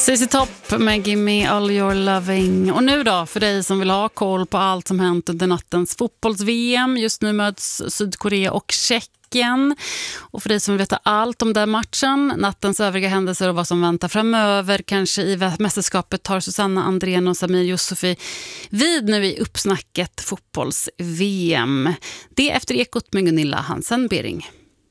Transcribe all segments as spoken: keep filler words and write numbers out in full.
C C Topp med Gimme All Your Loving. Och nu då, för dig som vill ha koll på allt som hänt under nattens fotbolls-V M. Just nu möts Sydkorea och Tjeckien. Och för dig som vill veta allt om den matchen, nattens övriga händelser och vad som väntar framöver, kanske i mästerskapet, tar Susanna Andrén och Samir Yusufi vid nu i uppsnacket fotbolls-V M. Det efter Ekot med Gunilla Hansen-Bering.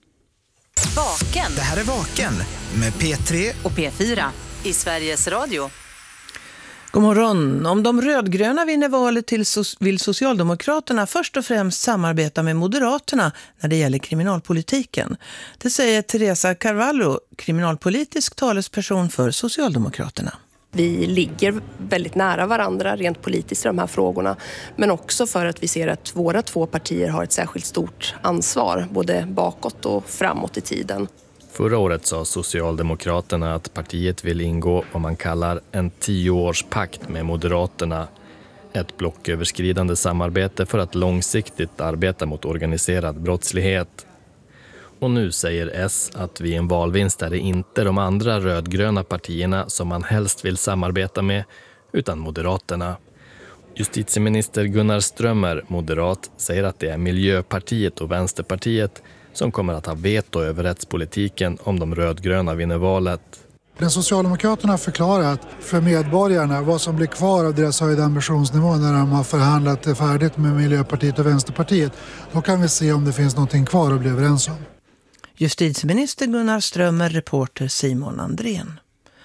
Vaken. Det här är Vaken med P tre och P fyra i Sveriges Radio. God morgon. Om de rödgröna vinner valet till so- vill Socialdemokraterna först och främst samarbeta med Moderaterna när det gäller kriminalpolitiken. Det säger Teresa Carvalho, kriminalpolitisk talesperson för Socialdemokraterna. Vi ligger väldigt nära varandra rent politiskt i de här frågorna, men också för att vi ser att våra två partier har ett särskilt stort ansvar, både bakåt och framåt i tiden. Förra året sa Socialdemokraterna att partiet vill ingå vad man kallar en tioårspakt med Moderaterna. Ett blocköverskridande samarbete för att långsiktigt arbeta mot organiserad brottslighet. Och nu säger S att vid en valvinst är det inte de andra rödgröna partierna som man helst vill samarbeta med, utan Moderaterna. Justitieminister Gunnar Strömmer, moderat, säger att det är Miljöpartiet och Vänsterpartiet som kommer att ha veto över rättspolitiken om de rödgröna vinner valet. Den Socialdemokraterna har förklarat för medborgarna vad som blir kvar av deras höjda ambitionsnivå när de har förhandlat färdigt med Miljöpartiet och Vänsterpartiet. Då kan vi se om det finns någonting kvar att bli överens om. Justitieminister Gunnar Strömmer, reporter Simon Andrén.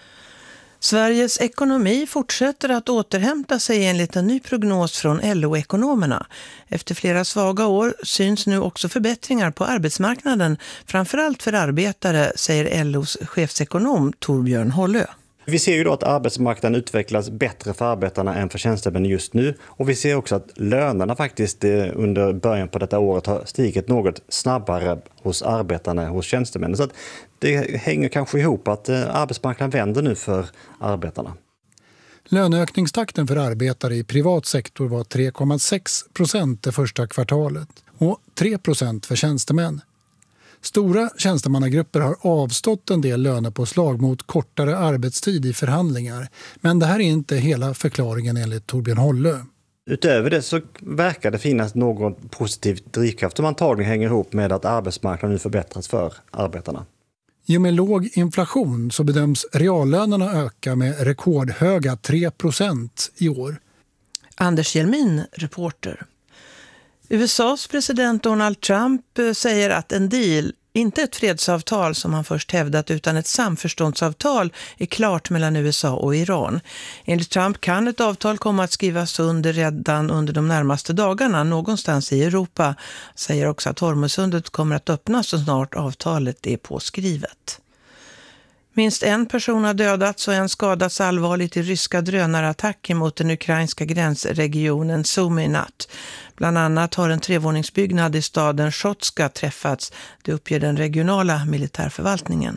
Sveriges ekonomi fortsätter att återhämta sig enligt en ny prognos från L O-ekonomerna. Efter flera svaga år syns nu också förbättringar på arbetsmarknaden, framförallt för arbetare, säger L O:s chefsekonom Torbjörn Hållö. Vi ser ju då att arbetsmarknaden utvecklas bättre för arbetarna än för tjänstemän just nu. Och vi ser också att lönerna faktiskt under början på detta året har stigit något snabbare hos arbetarna än hos tjänstemännen. Så att det hänger kanske ihop att arbetsmarknaden vänder nu för arbetarna. Löneökningstakten för arbetare i privat sektor var tre komma sex procent det första kvartalet och tre procent för tjänstemän. Stora tjänstemannagrupper har avstått en del lönepåslag mot kortare arbetstid i förhandlingar. Men det här är inte hela förklaringen enligt Torbjörn Hållö. Utöver det så verkar det finnas någon positiv drivkraft som antagligen hänger ihop med att arbetsmarknaden nu förbättras för arbetarna. I och med låg inflation så bedöms reallönerna öka med rekordhöga tre procent i år. Anders Hjelmin, reporter. U S A:s president Donald Trump säger att en deal, inte ett fredsavtal som han först hävdat utan ett samförståndsavtal, är klart mellan U S A och Iran. Enligt Trump kan ett avtal komma att skrivas under redan under de närmaste dagarna någonstans i Europa. Säger också att Hormuzsundet kommer att öppnas så snart avtalet är påskrivet. Minst en person har dödats och en skadats allvarligt i ryska drönarattacker mot den ukrainska gränsregionen Sumy i natt. Bland annat har en trevåningsbyggnad i staden Shotska träffats, det uppger den regionala militärförvaltningen.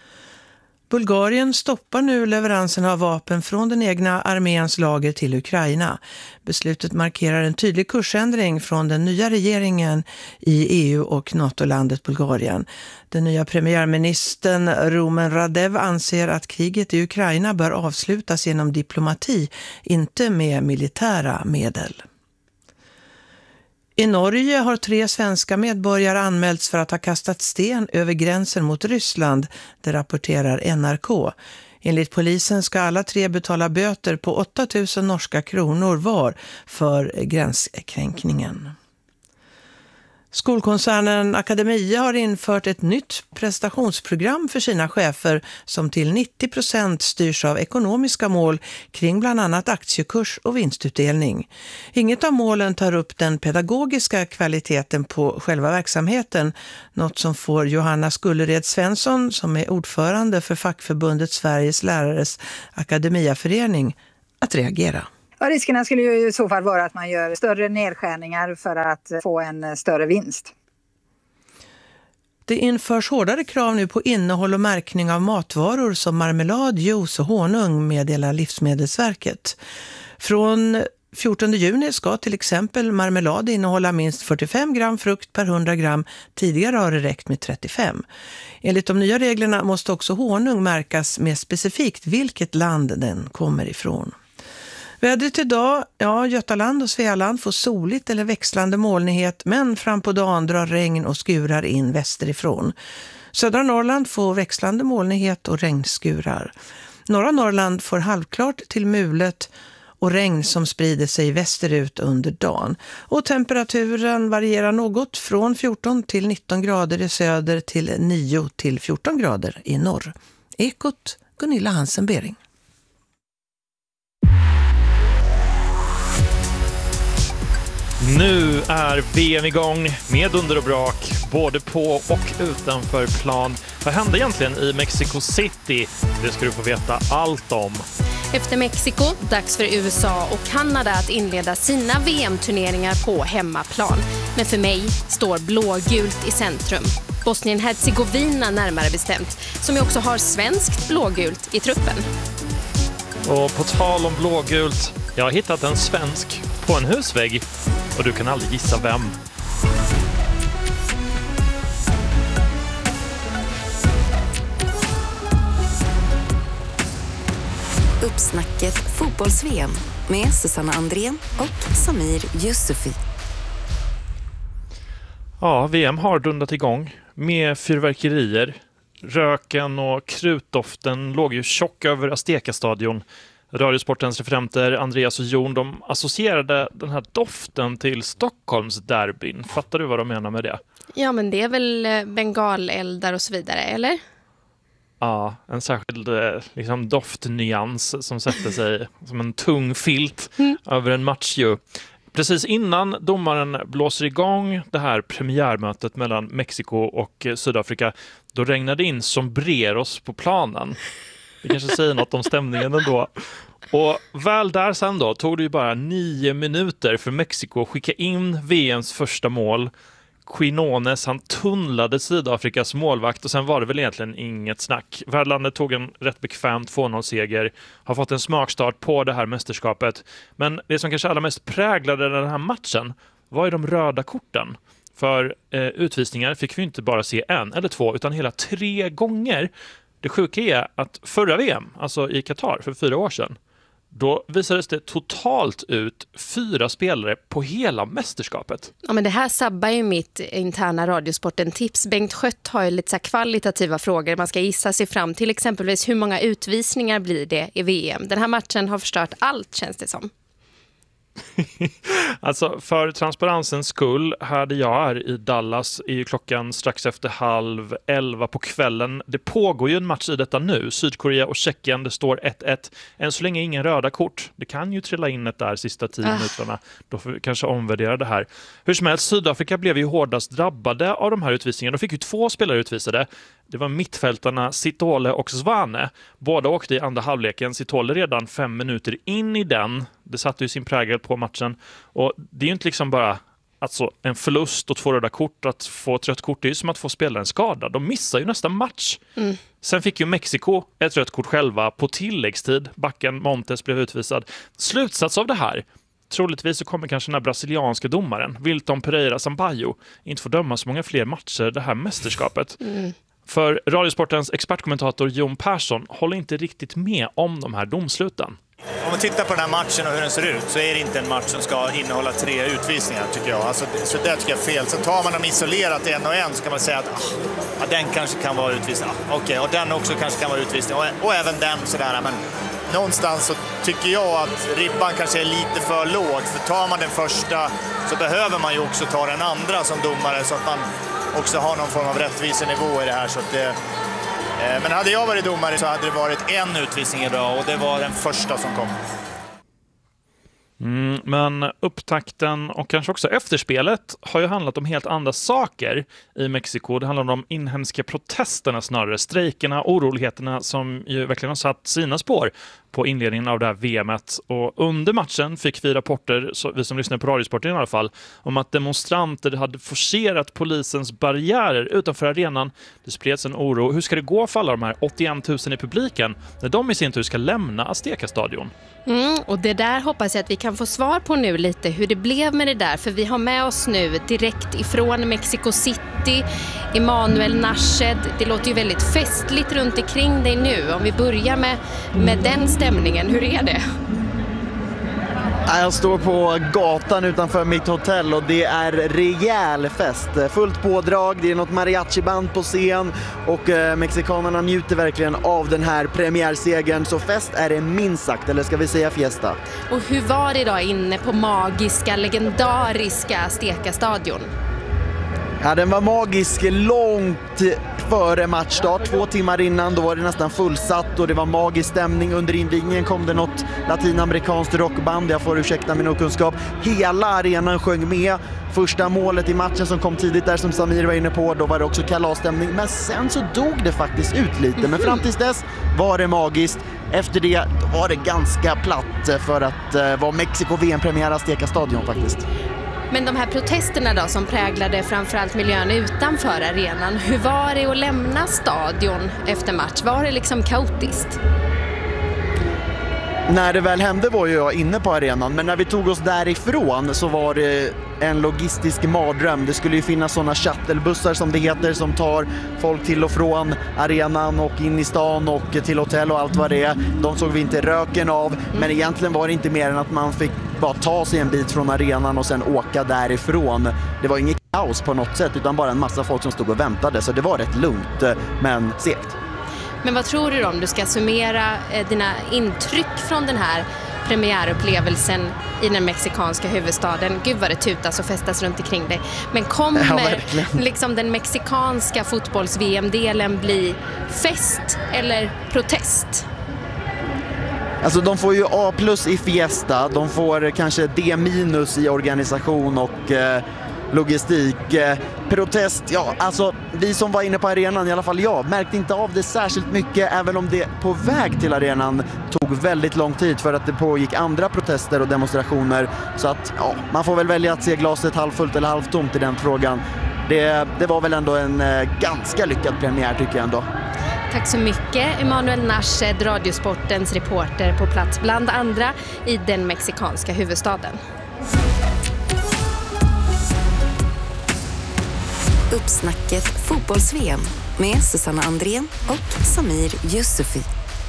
Bulgarien stoppar nu leveransen av vapen från den egna arméns lager till Ukraina. Beslutet markerar en tydlig kursändring från den nya regeringen i E U och NATO-landet Bulgarien. Den nya premiärministern Rumen Radev anser att kriget i Ukraina bör avslutas genom diplomati, inte med militära medel. I Norge har tre svenska medborgare anmälts för att ha kastat sten över gränsen mot Ryssland, det rapporterar N R K. Enligt polisen ska alla tre betala böter på åtta tusen norska kronor var för gränskränkningen. Skolkoncernen Academia har infört ett nytt prestationsprogram för sina chefer som till nittio procent styrs av ekonomiska mål kring bland annat aktiekurs och vinstutdelning. Inget av målen tar upp den pedagogiska kvaliteten på själva verksamheten, något som får Johanna Skullered Svensson, som är ordförande för fackförbundet Sveriges lärares akademiaförening, att reagera. Ja, riskerna skulle ju i så fall vara att man gör större nedskärningar för att få en större vinst. Det införs hårdare krav nu på innehåll och märkning av matvaror som marmelad, juice och honung, meddelar Livsmedelsverket. Från fjortonde juni ska till exempel marmelad innehålla minst fyrtiofem gram frukt per hundra gram. Tidigare har det räckt med trettiofem. Enligt de nya reglerna måste också honung märkas med specifikt vilket land den kommer ifrån. Vädret idag, ja, Götaland och Svealand får soligt eller växlande molnighet, men fram på dagen drar regn och skurar in västerifrån. Södra Norrland får växlande molnighet och regnskurar. Norra Norrland får halvklart till mulet och regn som sprider sig västerut under dagen. Och temperaturen varierar något från fjorton till nitton grader i söder till nio till fjorton grader i norr. Ekot, Gunilla Hansen-Bering. Nu är V M igång med under och brak, både på och utanför plan. Vad hände egentligen i Mexico City? Det ska du få veta allt om. Efter Mexiko, dags för U S A och Kanada att inleda sina V M-turneringar på hemmaplan. Men för mig står blågult i centrum. Bosnien-Herzegovina närmare bestämt, som ju också har svenskt blågult i truppen. Och på tal om blågult, jag har hittat en svensk på en husvägg. Och du kan aldrig gissa vem. Uppsnacket fotbolls-V M med Susanna Andrén och Samir Yusufi. Ja, V M har dundat igång med fyrverkerier. Röken och krutdoften låg ju tjock över Azteca-stadion. Radiosportens referenter Andreas och Jon, de associerade den här doften till Stockholms derbyn. Fattar du vad de menar med det? Ja, men det är väl bengaleldar och så vidare, eller? Ja, en särskild liksom, doftnyans som sätter sig som en tung filt mm. över en match ju. Precis innan domaren blåser igång det här premiärmötet mellan Mexiko och Sydafrika, då regnade in sombreros på planen. Vi kanske säger något om stämningen ändå. Och väl där sen då tog det ju bara nio minuter för Mexiko att skicka in V M:s första mål. Quinones, han tunnlade Sydafrikas målvakt och sen var det väl egentligen inget snack. Värdlandet tog en rätt bekväm två noll-seger, har fått en smakstart på det här mästerskapet. Men det som kanske allra mest präglade den här matchen var ju de röda korten. För eh, utvisningar fick vi inte bara se en eller två utan hela tre gånger. Det sjuka är att förra V M, alltså i Qatar för fyra år sedan, då visades det totalt ut fyra spelare på hela mästerskapet. Ja, men det här sabbar ju mitt interna Radiosporten-tips. Bengt Skött har ju lite så här kvalitativa frågor. Man ska gissa sig fram till exempelvis hur många utvisningar blir det i V M. Den här matchen har förstört allt, känns det som. Alltså för transparensens skull, här där jag är i Dallas är ju klockan strax efter halv elva på kvällen. Det pågår ju en match i detta nu. Sydkorea och Tjeckien, det står ett ett. Än så länge ingen röda kort. Det kan ju trilla in ett där sista tio ah. minuterna. Då får vi kanske omvärdera det här. Hur som helst, Sydafrika blev ju hårdast drabbade av de här utvisningarna. De fick ju två spelare utvisade. Det var mittfältarna Sitole och Svane. Båda åkte i andra halvleken. Sitole redan fem minuter in i den. Det satte ju sin prägel på matchen. Och det är ju inte liksom bara alltså, en förlust och två röda kort. Att få ett rött kort, det är ju som att få spelaren skadad. De missar ju nästa match. Mm. Sen fick ju Mexiko ett rött kort själva på tilläggstid. Backen Montes blev utvisad. Slutsats av det här. Troligtvis så kommer kanske den här brasilianska domaren Wilton Pereira Sampaio inte få döma så många fler matcher det här mästerskapet. Mm. För Radiosportens expertkommentator Jon Persson håller inte riktigt med om de här domsluten. Om man tittar på den här matchen och hur den ser ut så är det inte en match som ska innehålla tre utvisningar tycker jag. Alltså, så det tycker jag är fel. Så tar man dem isolerat en och en så kan man säga att ah, den kanske kan vara utvisning. Ah, Okej, okay. Och den också kanske kan vara utvisning. Och, och även den sådär. Men någonstans så tycker jag att ribban kanske är lite för låg. För tar man den första så behöver man ju också ta den andra som domare så att man också har någon form av rättvisenivå i det här. Så att det, eh, men hade jag varit domare så hade det varit en utvisning idag och det var den första som kom. Mm, men upptakten och kanske också efterspelet har ju handlat om helt andra saker i Mexiko. Det handlar om de inhemska protesterna snarare, strejkerna, oroligheterna som ju verkligen har satt sina spår på inledningen av det här V M-et. Och under matchen fick vi rapporter, så vi som lyssnar på Radiosporten i alla fall, om att demonstranter hade forcerat polisens barriärer utanför arenan. Det spreds en oro. Hur ska det gå för alla de här åttioen tusen i publiken när de i sin tur ska lämna Azteca-stadion? Mm, och det där hoppas jag att vi kan få svar på nu lite, hur det blev med det där. För vi har med oss nu direkt ifrån Mexico City Emanuel Nashed. Det låter ju väldigt festligt runt omkring dig nu. Om vi börjar med, med den stämningen, hur är det? Jag står på gatan utanför mitt hotell och det är rejäl fest. Fullt pådrag, det är något mariachi-band på scen och eh, mexikanerna njuter verkligen av den här premiärsegern. Så fest är det minst sagt, eller ska vi säga fiesta. Och hur var det idag inne på magiska, legendariska Azteca-stadion? Ja, den var magisk långt före matchstart. Två timmar innan då var det nästan fullsatt och det var magisk stämning. Under invigningen kom det något latinamerikanskt rockband. Jag får ursäkta min okunskap. Hela arenan sjöng med. Första målet i matchen som kom tidigt där som Samir var inne på, då var det också kalasstämning. Men sen så dog det faktiskt ut lite. Men fram tills dess var det magiskt. Efter det var det ganska platt för att uh, vara Mexiko V M-premiär Azteca stadion faktiskt. Men de här protesterna då som präglade framförallt miljön utanför arenan, hur var det att lämna stadion efter match? Var det liksom kaotiskt? När det väl hände var ju jag inne på arenan, men när vi tog oss därifrån så var det en logistisk mardröm. Det skulle ju finnas sådana shuttlebussar som det heter som tar folk till och från arenan och in i stan och till hotell och allt vad det är. De såg vi inte röken av, men egentligen var det inte mer än att man fick bara ta sig en bit från arenan och sen åka därifrån. Det var inget kaos på något sätt utan bara en massa folk som stod och väntade, så det var rätt lugnt men segt. Men vad tror du om du ska summera eh, dina intryck från den här premiärupplevelsen i den mexikanska huvudstaden? Gud vad det tutas och festas runt omkring dig. Men kommer ja, liksom den mexikanska fotbolls-V M-delen bli fest eller protest? Alltså de får ju A plus i fiesta, de får kanske D minus i organisation och eh, logistik. Eh, protest, ja alltså vi som var inne på arenan, i alla fall jag, märkte inte av det särskilt mycket, även om det på väg till arenan tog väldigt lång tid för att det pågick andra protester och demonstrationer. Så att ja, man får väl välja att se glaset halvfullt eller halvtomt i den frågan. Det, det var väl ändå en eh, ganska lyckad premiär tycker jag ändå. Tack så mycket Emanuel Nashed, Radiosportens reporter på plats bland andra i den mexikanska huvudstaden. Uppsnacket fotbolls-V M med Susanna Andrén och Samir Yusufi.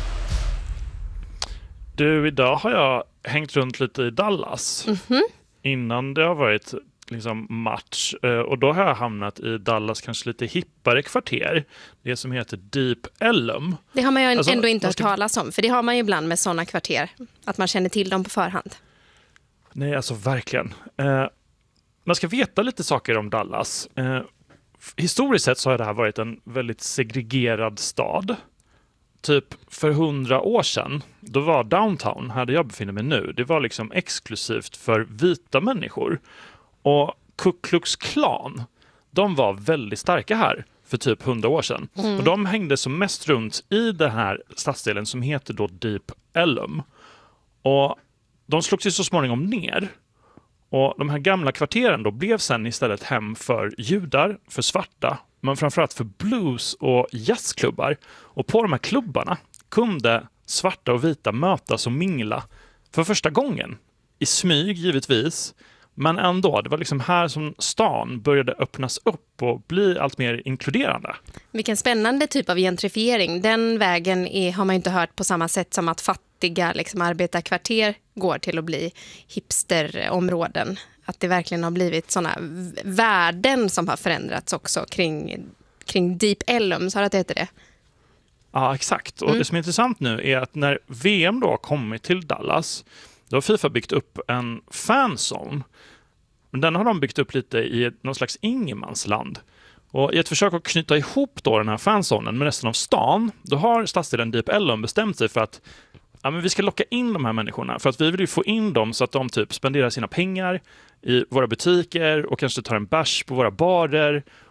Du, idag har jag hängt runt lite i Dallas Mm-hmm. innan det har varit liksom match. Och då har jag hamnat i Dallas kanske lite hippare kvarter. Det som heter Deep Ellum. Det har man ju alltså, ändå inte hört ska... talas om. För det har man ju ibland med sådana kvarter. Att man känner till dem på förhand. Nej, alltså verkligen. Eh, man ska veta lite saker om Dallas. Eh, historiskt sett så har det här varit en väldigt segregerad stad. Typ för hundra år sedan, då var downtown, här där jag befinner mig nu, det var liksom exklusivt för vita människor. Och Ku Klux Klan, de var väldigt starka här för typ hundra år sedan. Mm. Och de hängde som mest runt i den här stadsdelen som heter då Deep Ellum. Och de slogs ju så småningom ner. Och de här gamla kvarteren då blev sen istället hem för judar, för svarta, men framförallt för blues- och jazzklubbar. Och på de här klubbarna kunde svarta och vita mötas och mingla för första gången. I smyg givetvis, men ändå. Det var liksom här som stan började öppnas upp och bli allt mer inkluderande. Vilken spännande typ av gentrifiering. Den vägen är, har man inte hört på samma sätt som att fattiga liksom, arbetarkvarter går till att bli hipsterområden. Att det verkligen har blivit sådana värden som har förändrats också kring, kring Deep Ellum, så att det heter det. Ja, exakt. Och Mm. det som är intressant nu är att när V M då har kommit till Dallas, då har FIFA byggt upp en fanzone. Men den har de byggt upp lite i någon slags ingenmansland. Och i ett försök att knyta ihop då den här fanzonen med resten av stan, då har stadsdelen Deep Ellum bestämt sig för att ja, men vi ska locka in de här människorna. För att vi vill ju få in dem så att de typ spenderar sina pengar i våra butiker och kanske tar en bärs på våra barer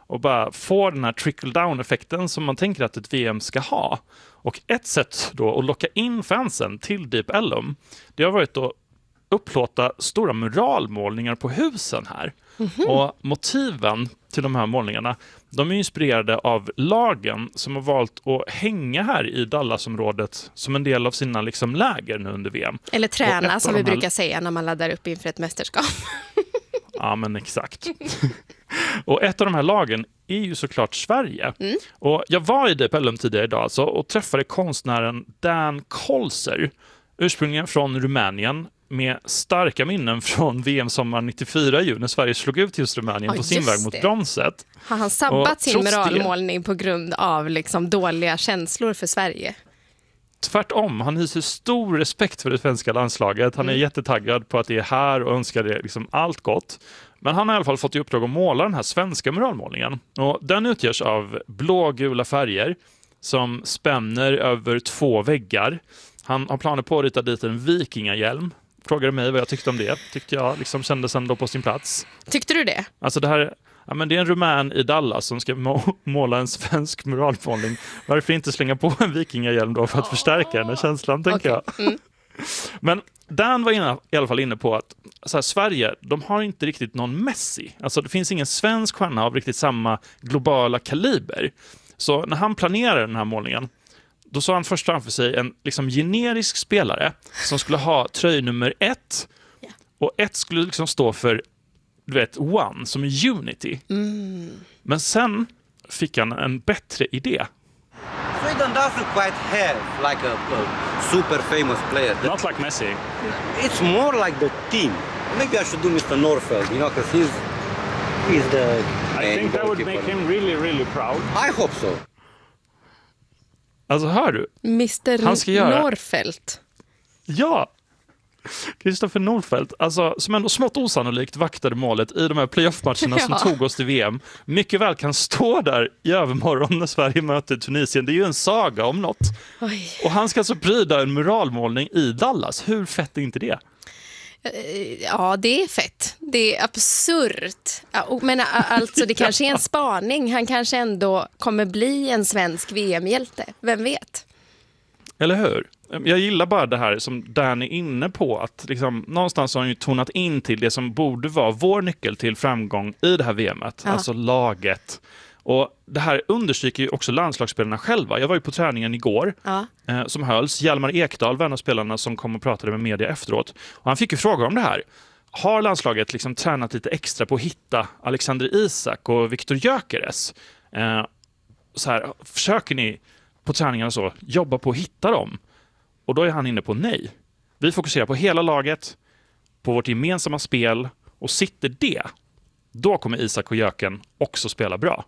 och bara få den här trickle-down-effekten som man tänker att ett V M ska ha. Och ett sätt då att locka in fansen till Deep Ellum, det har varit att upplåta stora muralmålningar på husen här. Mm-hmm. Och motiven till de här målningarna, de är inspirerade av lagen som har valt att hänga här i Dallasområdet som en del av sina liksom läger nu under V M. Eller träna som vi här... brukar säga när man laddar upp inför ett mästerskap. Ja, men exakt. Och ett av de här lagen är ju såklart Sverige. Mm. Och jag var i Deep Ellum tidigare idag alltså, och träffade konstnären Dan Kolser, ursprungligen från Rumänien, med starka minnen från V M-sommaren nittiofyra ju, när Sverige slog ut just Rumänien oh, på sin väg mot det. bronset. Har han sabbat och sin muralmålning det... på grund av liksom dåliga känslor för Sverige? Tvärtom, han hyser stor respekt för det svenska landslaget. Han är mm. jättetaggad på att det är här och önskar det liksom allt gott. Men han har i alla fall fått i uppdrag att måla den här svenska muralmålningen. Och den utgörs av blågula färger som spänner över två väggar. Han har planer på att rita dit en vikingahjälm. Frågade mig vad jag tyckte om det. Tyckte jag liksom kändes ändå på sin plats. Tyckte du det? Alltså det här, ja, men det är en rumän i Dallas som ska må- måla en svensk muralmålning. Varför inte slänga på en vikingahjälm då för att förstärka den här känslan, tänker okay. jag. Mm. Men Dan var inne, i alla fall inne på att så här, Sverige, de har inte riktigt någon Messi. Alltså det finns ingen svensk stjärna av riktigt samma globala kaliber. Så när han planerade den här målningen, då sa han först framför sig en liksom generisk spelare som skulle ha tröjnummer ett. Yeah. Och ett skulle liksom stå för, du vet, one, som är unity. Mm. Men sen fick han en bättre idé. Sweden doesn't quite have like a, a super famous player. Not like Messi. It's more like the team. Maybe I should do Mister Norfeld, you know, because he's, he's the... I think that would make him really, really proud. I hope so. Alltså, hör du? Mister Norfelt. Ja, Kristoffer Norfelt, alltså, som ändå smått osannolikt vaktade målet i de här playoff-matcherna ja. som tog oss till V M. Mycket väl kan stå där i övermorgon när Sverige möter Tunisien. Det är ju en saga om något. Oj. Och han ska alltså pryda en muralmålning i Dallas. Hur fett är inte det? Ja, det är fett. Det är absurt. Men alltså, det kanske är en spaning. Han kanske ändå kommer bli en svensk V M-hjälte. Vem vet? Eller hur? Jag gillar bara det här som Dan är inne på. Att liksom, någonstans har han ju tonat in till det som borde vara vår nyckel till framgång i det här V M-et. Ja. Alltså laget. Och det här understryker ju också landslagsspelarna själva. Jag var ju på träningen igår ja. eh, som hölls. Hjalmar Ekdal, vän av spelarna som kom och pratade med media efteråt. Och han fick ju frågor om det här. Har landslaget liksom tränat lite extra på att hitta Alexander Isak och Viktor Gyökeres? Eh, så här, försöker ni på träningarna så jobba på att hitta dem? Och då är han inne på nej. Vi fokuserar på hela laget, på vårt gemensamma spel, och sitter det, då kommer Isak och Jöken också spela bra.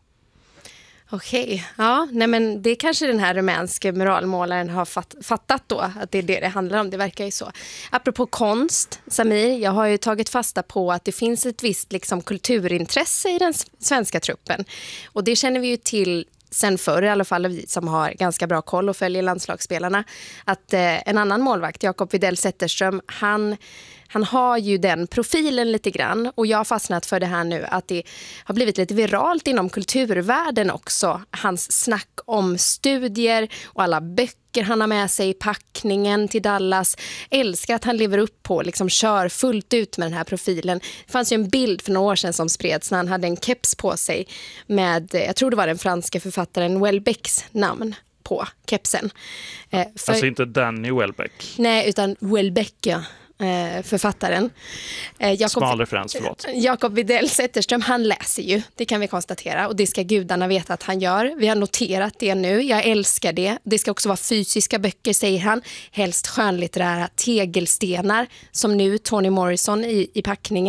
Okej, ja, nej men det kanske den här rumänska muralmålaren har fatt, fattat då, att det är det det handlar om, det verkar ju så. Apropå konst, Samir, jag har ju tagit fasta på att det finns ett visst liksom, kulturintresse i den svenska truppen. Och det känner vi ju till sen förr, i alla fall vi som har ganska bra koll och följer landslagsspelarna, att eh, en annan målvakt, Jakob Widell Zetterström, han... Han har ju den profilen lite grann, och jag har fastnat för det här nu att det har blivit lite viralt inom kulturvärlden också. Hans snack om studier och alla böcker han har med sig i packningen till Dallas. Älskar att han lever upp på, liksom kör fullt ut med den här profilen. Det fanns ju en bild för några år sedan som spreds när han hade en keps på sig med, jag tror det var den franska författaren Welbecks namn på kepsen. Eh, för, alltså inte Danny Welbeck? Nej, utan Welbeck, ja. Författaren. Jakob, Smal referens, förlåt. Jakob Widell Zetterström, han läser ju, det kan vi konstatera, och det ska gudarna veta att han gör. Vi har noterat det nu, jag älskar det. Det ska också vara fysiska böcker, säger han. Helst skönlitterära tegelstenar, som nu Toni Morrison i, i packningen.